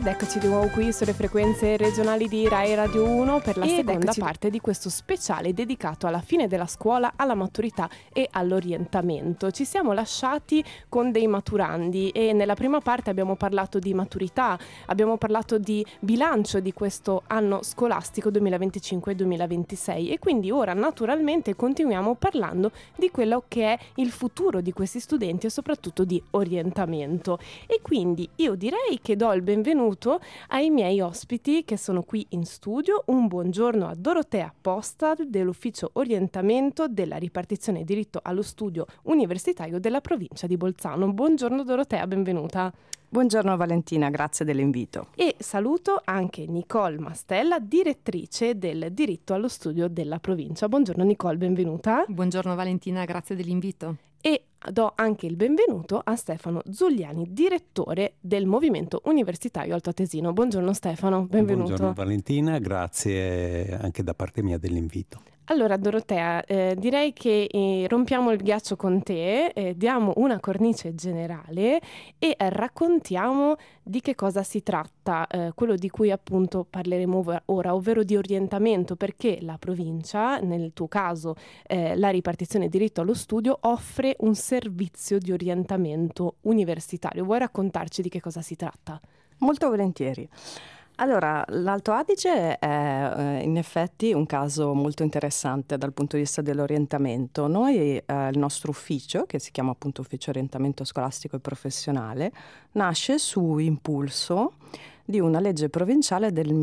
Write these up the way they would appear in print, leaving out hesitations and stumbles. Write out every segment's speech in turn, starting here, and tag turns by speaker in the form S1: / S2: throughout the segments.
S1: Ed eccoci di nuovo qui sulle frequenze regionali di Rai Radio 1 per la seconda parte di questo speciale dedicato alla fine della scuola, alla maturità e all'orientamento. Ci siamo lasciati con dei maturandi e nella prima parte abbiamo parlato di maturità, abbiamo parlato di bilancio di questo anno scolastico 2025-2026 e quindi ora naturalmente continuiamo parlando di quello che è il futuro di questi studenti e soprattutto di orientamento. E quindi io direi che do il benvenuto ai miei ospiti che sono qui in studio. Un buongiorno a Dorotea Posta dell'Ufficio Orientamento della Ripartizione Diritto allo Studio Universitario della Provincia di Bolzano. Buongiorno Dorotea, benvenuta.
S2: Buongiorno Valentina, grazie dell'invito.
S1: E saluto anche Nicole Mastella, direttrice del Diritto allo Studio della Provincia. Buongiorno Nicole, benvenuta.
S3: Buongiorno Valentina, grazie dell'invito.
S1: E do anche il benvenuto a Stefano Zuliani, direttore del Movimento Universitario Altoatesino. Buongiorno Stefano, benvenuto.
S4: Buongiorno Valentina, grazie anche da parte mia dell'invito.
S1: Allora Dorotea, direi che rompiamo il ghiaccio con te, diamo una cornice generale e raccontiamo di che cosa si tratta, quello di cui appunto parleremo ora, ovvero di orientamento, perché la provincia, nel tuo caso la ripartizione diritto allo studio, offre un servizio di orientamento universitario. Vuoi raccontarci di che cosa si tratta?
S2: Molto volentieri. Allora, l'Alto Adige è in effetti un caso molto interessante dal punto di vista dell'orientamento. Noi, il nostro ufficio, che si chiama appunto Ufficio Orientamento Scolastico e Professionale, nasce su impulso di una legge provinciale del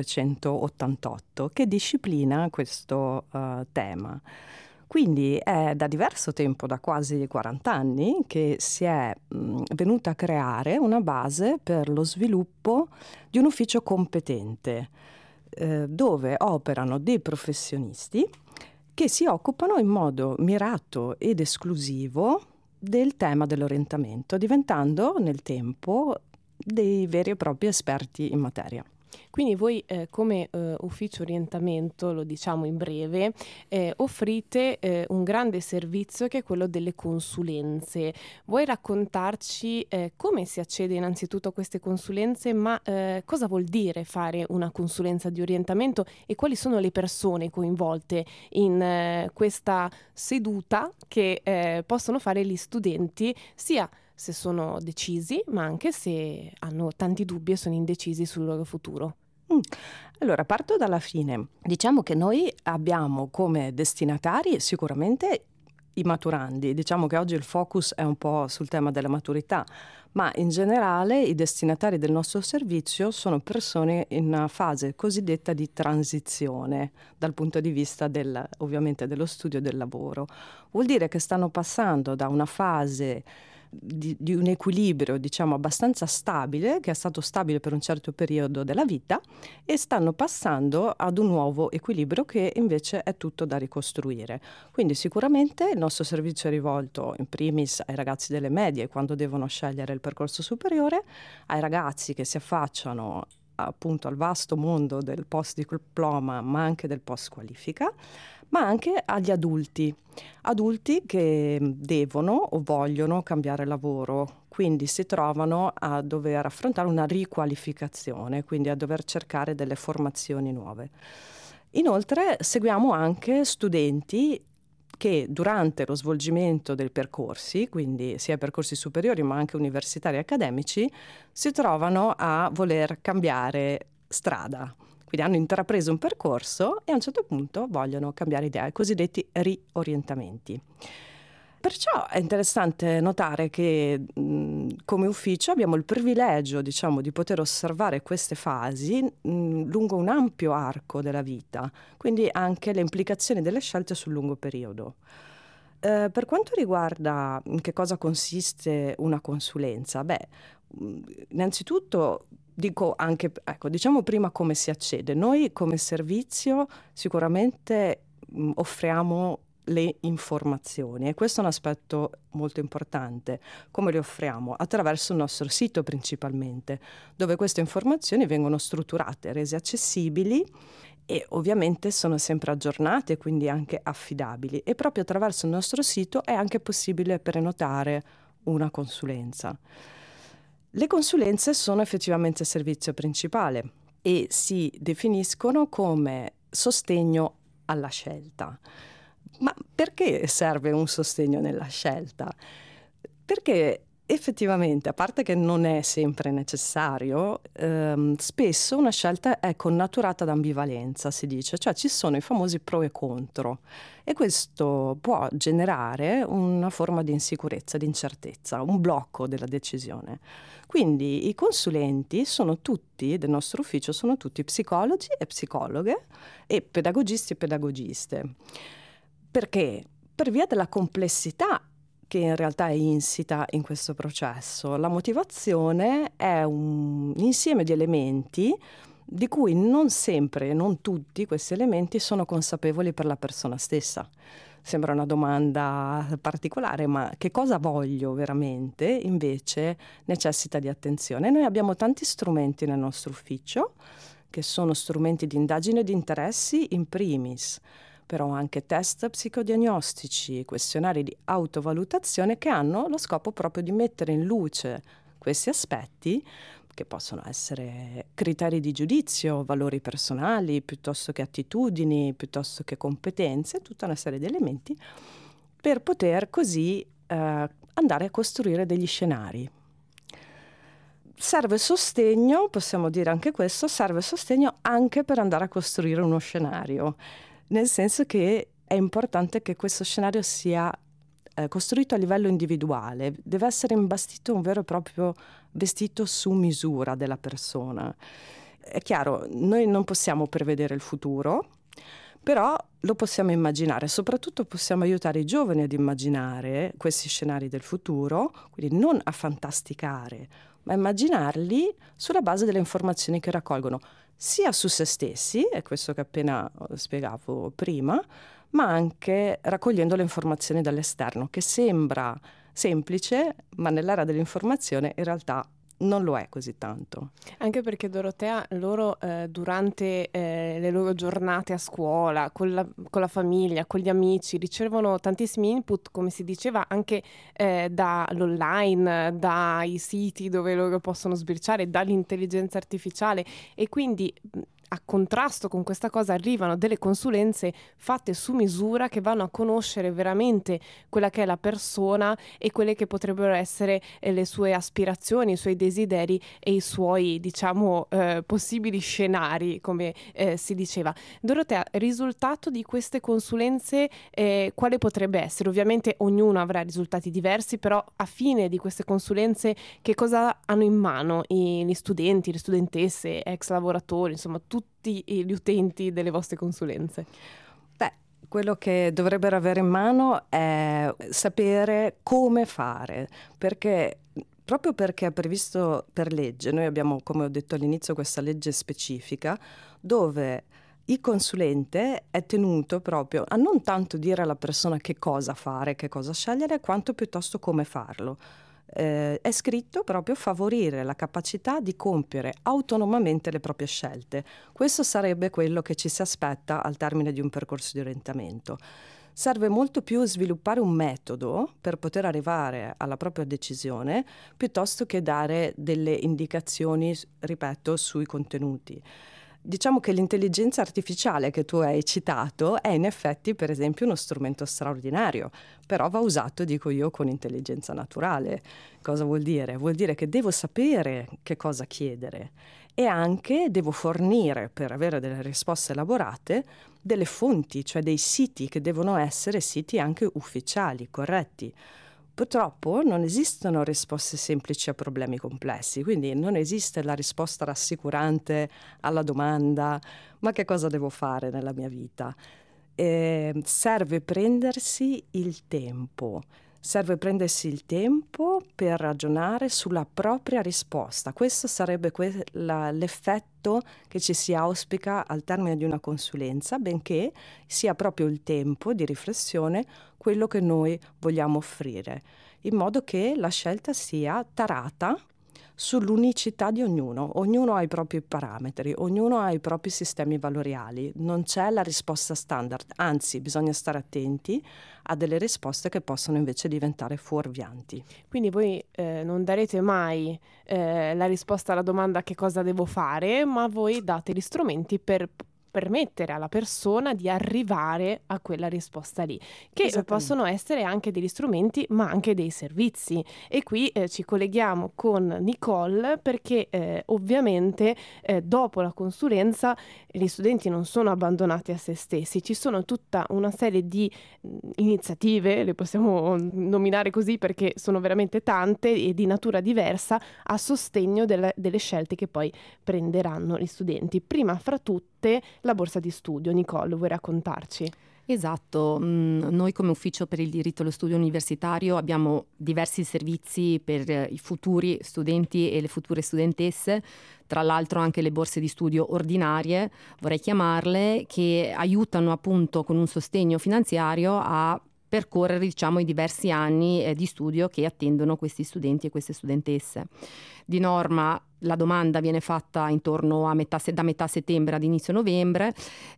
S2: 1988 che disciplina questo tema. Quindi è da diverso tempo, da quasi 40 anni, che si è venuta a creare una base per lo sviluppo di un ufficio competente, dove operano dei professionisti che si occupano in modo mirato ed esclusivo del tema dell'orientamento, diventando nel tempo dei veri e propri esperti in materia.
S1: Quindi voi come ufficio orientamento, lo diciamo in breve, offrite un grande servizio che è quello delle consulenze. Vuoi raccontarci come si accede innanzitutto a queste consulenze, ma cosa vuol dire fare una consulenza di orientamento e quali sono le persone coinvolte in questa seduta che possono fare gli studenti, sia se sono decisi, ma anche se hanno tanti dubbi e sono indecisi sul loro futuro.
S2: Allora, parto dalla fine. Diciamo che noi abbiamo come destinatari sicuramente i maturandi. Diciamo che oggi il focus è un po' sul tema della maturità, ma in generale i destinatari del nostro servizio sono persone in una fase cosiddetta di transizione dal punto di vista ovviamente dello studio e del lavoro. Vuol dire che stanno passando da una fase di un equilibrio, diciamo, abbastanza stabile, che è stato stabile per un certo periodo della vita, e stanno passando ad un nuovo equilibrio che invece è tutto da ricostruire. Quindi sicuramente il nostro servizio è rivolto in primis ai ragazzi delle medie quando devono scegliere il percorso superiore, ai ragazzi che si affacciano appunto al vasto mondo del post diploma ma anche del post qualifica, ma anche agli adulti che devono o vogliono cambiare lavoro, quindi si trovano a dover affrontare una riqualificazione, quindi a dover cercare delle formazioni nuove. Inoltre seguiamo anche studenti che durante lo svolgimento dei percorsi, quindi sia percorsi superiori ma anche universitari e accademici, si trovano a voler cambiare strada. Quindi hanno intrapreso un percorso e a un certo punto vogliono cambiare idea, i cosiddetti riorientamenti. Perciò è interessante notare che come ufficio abbiamo il privilegio, diciamo, di poter osservare queste fasi lungo un ampio arco della vita, quindi anche le implicazioni delle scelte sul lungo periodo. Per quanto riguarda in che cosa consiste una consulenza, innanzitutto dico anche, diciamo prima come si accede. Noi come servizio sicuramente offriamo le informazioni e questo è un aspetto molto importante. Come le offriamo? Attraverso il nostro sito principalmente, dove queste informazioni vengono strutturate, rese accessibili e ovviamente sono sempre aggiornate, quindi anche affidabili, e proprio attraverso il nostro sito è anche possibile prenotare una consulenza. Le consulenze sono effettivamente il servizio principale e si definiscono come sostegno alla scelta. Ma perché serve un sostegno nella scelta? Perché effettivamente, a parte che non è sempre necessario, spesso una scelta è connaturata da ambivalenza, si dice, cioè ci sono i famosi pro e contro e questo può generare una forma di insicurezza, di incertezza, un blocco della decisione. Quindi i consulenti sono tutti, del nostro ufficio, sono tutti psicologi e psicologhe e pedagogisti e pedagogiste. Perché? Per via della complessità che in realtà è insita in questo processo. La motivazione è un insieme di elementi di cui non sempre, non tutti questi elementi sono consapevoli per la persona stessa. Sembra una domanda particolare, ma che cosa voglio veramente invece necessita di attenzione. Noi abbiamo tanti strumenti nel nostro ufficio, che sono strumenti di indagine di interessi in primis, però anche test psicodiagnostici, questionari di autovalutazione che hanno lo scopo proprio di mettere in luce questi aspetti che possono essere criteri di giudizio, valori personali, piuttosto che attitudini, piuttosto che competenze, tutta una serie di elementi per poter così andare a costruire degli scenari. Serve sostegno, possiamo dire anche questo, serve sostegno anche per andare a costruire uno scenario. Nel senso che è importante che questo scenario sia costruito a livello individuale, deve essere imbastito un vero e proprio vestito su misura della persona. È chiaro, noi non possiamo prevedere il futuro, però lo possiamo immaginare, soprattutto possiamo aiutare i giovani ad immaginare questi scenari del futuro, quindi non a fantasticare, ma immaginarli sulla base delle informazioni che raccolgono, sia su se stessi, è questo che appena spiegavo prima, ma anche raccogliendo le informazioni dall'esterno, che sembra semplice, ma nell'era dell'informazione in realtà non lo è così tanto.
S1: Anche perché Dorotea, loro durante le loro giornate a scuola, con la famiglia, con gli amici, ricevono tantissimi input, come si diceva, anche dall'online, dai siti dove loro possono sbirciare, dall'intelligenza artificiale e quindi a contrasto con questa cosa arrivano delle consulenze fatte su misura che vanno a conoscere veramente quella che è la persona e quelle che potrebbero essere le sue aspirazioni, i suoi desideri e i suoi, diciamo, possibili scenari, come si diceva. Dorotea, risultato di queste consulenze quale potrebbe essere? Ovviamente ognuno avrà risultati diversi, però a fine di queste consulenze che cosa hanno in mano gli studenti, le studentesse, ex lavoratori, insomma tutti gli utenti delle vostre consulenze?
S2: Beh, quello che dovrebbero avere in mano è sapere come fare, perché proprio perché è previsto per legge, noi abbiamo, come ho detto all'inizio, questa legge specifica dove il consulente è tenuto proprio a non tanto dire alla persona che cosa fare, che cosa scegliere, quanto piuttosto come farlo. È scritto proprio favorire la capacità di compiere autonomamente le proprie scelte. Questo sarebbe quello che ci si aspetta al termine di un percorso di orientamento. Serve molto più sviluppare un metodo per poter arrivare alla propria decisione piuttosto che dare delle indicazioni, ripeto, sui contenuti. Diciamo che l'intelligenza artificiale che tu hai citato è in effetti, per esempio, uno strumento straordinario, però va usato, dico io, con intelligenza naturale. Cosa vuol dire? Vuol dire che devo sapere che cosa chiedere e anche devo fornire, per avere delle risposte elaborate, delle fonti, cioè dei siti che devono essere siti anche ufficiali, corretti. Purtroppo non esistono risposte semplici a problemi complessi, quindi non esiste la risposta rassicurante alla domanda ma che cosa devo fare nella mia vita? Serve prendersi il tempo. Serve prendersi il tempo per ragionare sulla propria risposta. Questo sarebbe l'effetto che ci si auspica al termine di una consulenza, benché sia proprio il tempo di riflessione quello che noi vogliamo offrire, in modo che la scelta sia tarata sull'unicità di ognuno ha i propri parametri, ognuno ha i propri sistemi valoriali, non c'è la risposta standard, anzi bisogna stare attenti a delle risposte che possono invece diventare fuorvianti.
S1: Quindi voi non darete mai la risposta alla domanda che cosa devo fare, ma voi date gli strumenti per permettere alla persona di arrivare a quella risposta lì, che possono essere anche degli strumenti ma anche dei servizi. E qui ci colleghiamo con Nicole perché ovviamente dopo la consulenza gli studenti non sono abbandonati a se stessi, ci sono tutta una serie di iniziative, le possiamo nominare così perché sono veramente tante e di natura diversa, a sostegno delle scelte che poi prenderanno gli studenti. Prima fra tutte la borsa di studio. Nicole, vuoi raccontarci?
S3: Esatto, noi come Ufficio per il diritto allo studio universitario abbiamo diversi servizi per i futuri studenti e le future studentesse, tra l'altro anche le borse di studio ordinarie, vorrei chiamarle, che aiutano appunto con un sostegno finanziario a percorrere i diversi anni di studio che attendono questi studenti e queste studentesse. Di norma la domanda viene fatta intorno a da metà settembre ad inizio novembre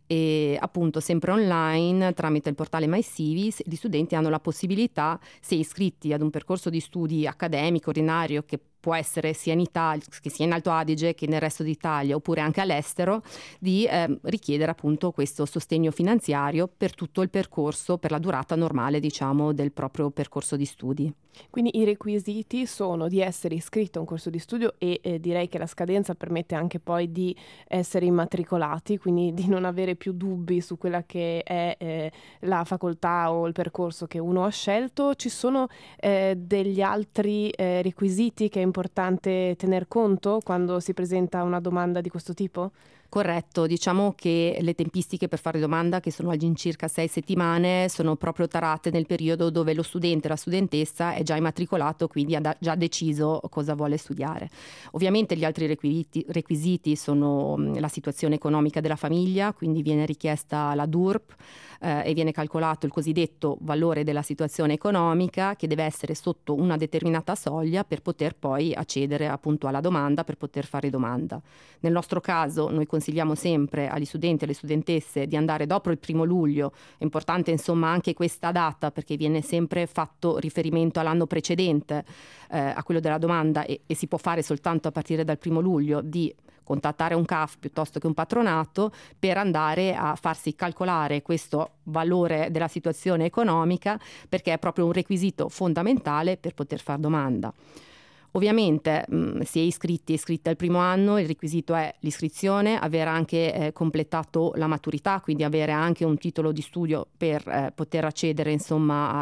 S3: e appunto sempre online tramite il portale MyCivis gli studenti hanno la possibilità, se iscritti ad un percorso di studi accademico ordinario che può essere sia in Italia, che sia in Alto Adige che nel resto d'Italia oppure anche all'estero, di richiedere appunto questo sostegno finanziario per tutto il percorso, per la durata normale del proprio percorso di studi.
S1: Quindi i requisiti sono di essere iscritto a un corso di studio e direi che la scadenza permette anche poi di essere immatricolati, quindi di non avere più dubbi su quella che è la facoltà o il percorso che uno ha scelto. Ci sono degli altri requisiti che è importante tener conto quando si presenta una domanda di questo tipo?
S3: Corretto, diciamo che le tempistiche per fare domanda, che sono all'incirca 6 settimane, sono proprio tarate nel periodo dove lo studente, la studentessa è già immatricolato, quindi ha già deciso cosa vuole studiare. Ovviamente gli altri requisiti sono la situazione economica della famiglia, quindi viene richiesta la DURP e viene calcolato il cosiddetto valore della situazione economica, che deve essere sotto una determinata soglia per poter poi accedere appunto alla domanda, per poter fare domanda. Nel nostro caso noi consigliamo sempre agli studenti e alle studentesse di andare dopo il 1° luglio, è importante insomma anche questa data perché viene sempre fatto riferimento all'anno precedente a quello della domanda e si può fare soltanto a partire dal 1° luglio di contattare un CAF piuttosto che un patronato per andare a farsi calcolare questo valore della situazione economica, perché è proprio un requisito fondamentale per poter fare domanda. Ovviamente si è iscritta il 1° anno, il requisito è l'iscrizione, avere anche completato la maturità, quindi avere anche un titolo di studio per poter accedere insomma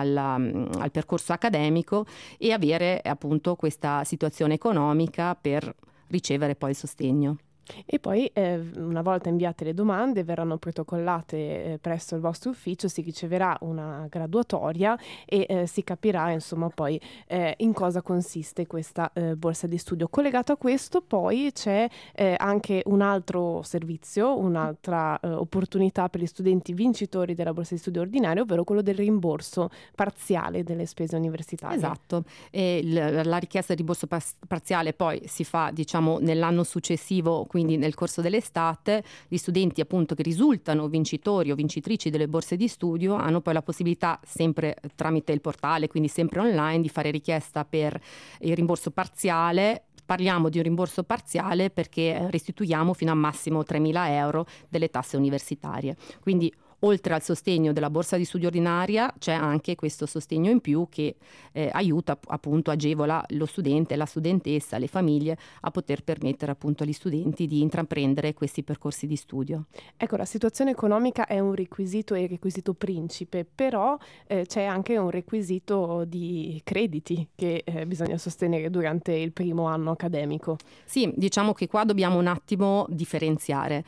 S3: al percorso accademico e avere appunto questa situazione economica per ricevere poi il sostegno.
S1: E poi una volta inviate le domande verranno protocollate presso il vostro ufficio, si riceverà una graduatoria e si capirà insomma poi in cosa consiste questa borsa di studio. Collegato a questo poi c'è anche un altro servizio, un'altra opportunità per gli studenti vincitori della borsa di studio ordinaria, ovvero quello del rimborso parziale delle spese universitarie.
S3: Esatto, e la richiesta di rimborso parziale poi si fa nell'anno successivo, quindi nel corso dell'estate. Gli studenti appunto che risultano vincitori o vincitrici delle borse di studio hanno poi la possibilità, sempre tramite il portale, quindi sempre online, di fare richiesta per il rimborso parziale. Parliamo di un rimborso parziale perché restituiamo fino a massimo 3.000 euro delle tasse universitarie. Quindi oltre al sostegno della borsa di studio ordinaria c'è anche questo sostegno in più che aiuta appunto, agevola lo studente, la studentessa, le famiglie a poter permettere appunto agli studenti di intraprendere questi percorsi di studio.
S1: Ecco, la situazione economica è un requisito e il requisito principe, però c'è anche un requisito di crediti che bisogna sostenere durante il 1° anno accademico.
S3: Sì, diciamo che qua dobbiamo un attimo differenziare.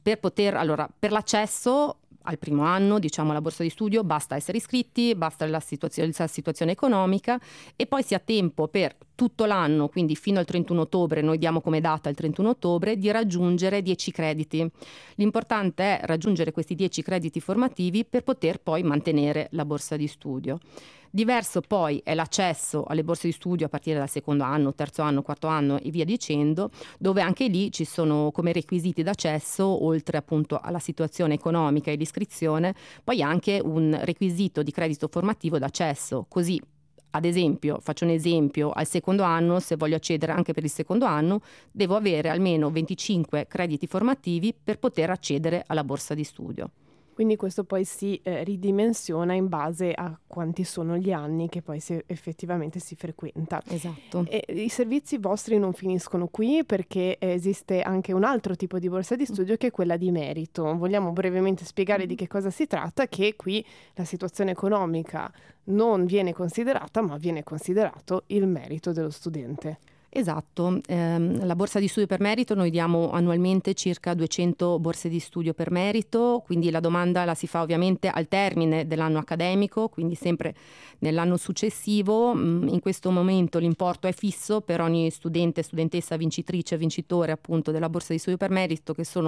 S3: Per l'accesso al 1° anno, alla borsa di studio, basta essere iscritti, basta la situazione economica e poi si ha tempo per tutto l'anno, quindi fino al 31 ottobre, noi diamo come data il 31 ottobre, di raggiungere 10 crediti. L'importante è raggiungere questi 10 crediti formativi per poter poi mantenere la borsa di studio. Diverso poi è l'accesso alle borse di studio a partire dal secondo anno, terzo anno, quarto anno e via dicendo, dove anche lì ci sono come requisiti d'accesso, oltre appunto alla situazione economica e l'iscrizione, poi anche un requisito di credito formativo d'accesso. Così, ad esempio, faccio un esempio, al secondo anno, se voglio accedere anche per il secondo anno, devo avere almeno 25 crediti formativi per poter accedere alla borsa di studio.
S1: Quindi questo poi si ridimensiona in base a quanti sono gli anni che poi effettivamente si frequenta.
S3: Esatto.
S1: E i servizi vostri non finiscono qui, perché esiste anche un altro tipo di borsa di studio che è quella di merito. Vogliamo brevemente spiegare di che cosa si tratta, che qui la situazione economica non viene considerata, ma viene considerato il merito dello studente.
S3: Esatto, la borsa di studio per merito, noi diamo annualmente circa 200 borse di studio per merito, quindi la domanda la si fa ovviamente al termine dell'anno accademico, quindi sempre nell'anno successivo. In questo momento l'importo è fisso per ogni studente e studentessa vincitrice e vincitore appunto della borsa di studio per merito, che sono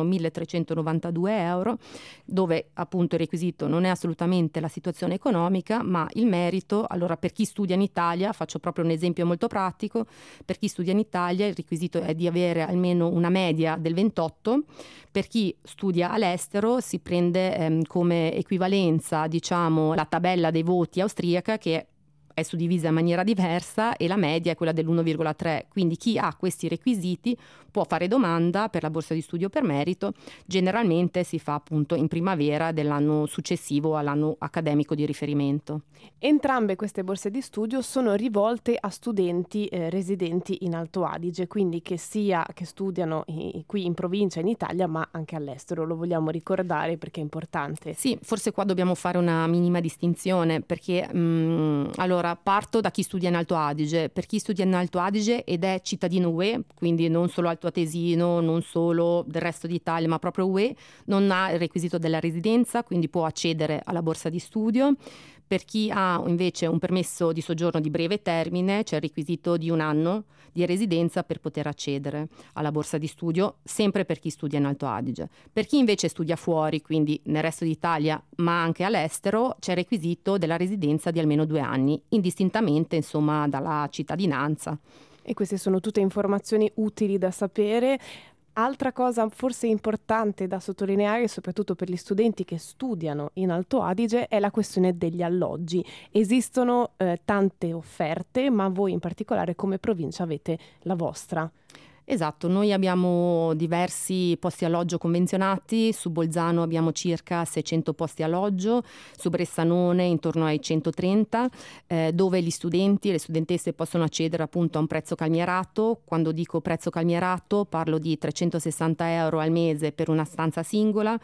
S3: 1.392 euro, dove appunto il requisito non è assolutamente la situazione economica, ma il merito. Allora, per chi studia in Italia, faccio proprio un esempio molto pratico, per chi studia in Italia il requisito è di avere almeno una media del 28, per chi studia all'estero si prende come equivalenza, diciamo, la tabella dei voti austriaca, che è suddivisa in maniera diversa, e la media è quella dell'1,3, quindi chi ha questi requisiti può fare domanda per la borsa di studio per merito. Generalmente si fa appunto in primavera dell'anno successivo all'anno accademico di riferimento.
S1: Entrambe queste borse di studio sono rivolte a studenti residenti in Alto Adige, quindi che studiano qui in provincia in Italia, ma anche all'estero. Lo vogliamo ricordare perché è importante.
S3: Sì, forse qua dobbiamo fare una minima distinzione, perché allora parto da chi studia in Alto Adige. Per chi studia in Alto Adige ed è cittadino UE, quindi non solo altoatesino, non solo del resto d'Italia, ma proprio UE, non ha il requisito della residenza, quindi può accedere alla borsa di studio. Per chi ha invece un permesso di soggiorno di breve termine c'è il requisito di un anno di residenza per poter accedere alla borsa di studio, sempre per chi studia in Alto Adige. Per chi invece studia fuori, quindi nel resto d'Italia ma anche all'estero, c'è il requisito della residenza di almeno 2 anni, indistintamente insomma dalla cittadinanza.
S1: E queste sono tutte informazioni utili da sapere. Altra cosa forse importante da sottolineare, soprattutto per gli studenti che studiano in Alto Adige, è la questione degli alloggi. Esistono tante offerte, ma voi in particolare come provincia avete la vostra.
S3: Esatto, noi abbiamo diversi posti alloggio convenzionati, su Bolzano abbiamo circa 600 posti alloggio, su Bressanone intorno ai 130, dove gli studenti e le studentesse possono accedere appunto a un prezzo calmierato. Quando dico prezzo calmierato parlo di 360 euro al mese per una stanza singola,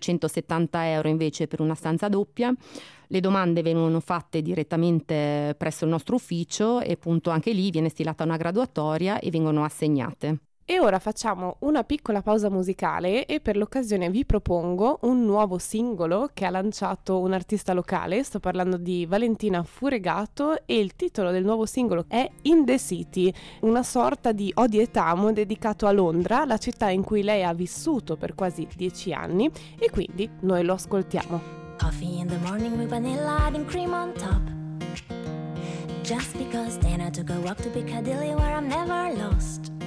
S3: 270 euro invece per una stanza doppia. Le domande vengono fatte direttamente presso il nostro ufficio e appunto anche lì viene stilata una graduatoria e vengono assegnate.
S1: E ora facciamo una piccola pausa musicale e per l'occasione vi propongo un nuovo singolo che ha lanciato un artista locale. Sto parlando di Valentina Furegato e il titolo del nuovo singolo è In the City, una sorta di odi et amo dedicato a Londra, la città in cui lei ha vissuto per quasi 10 anni, e quindi noi lo ascoltiamo.
S5: Coffee in the morning with vanilla and cream on top. Just because then I took a walk to Piccadilly where I'm never lost.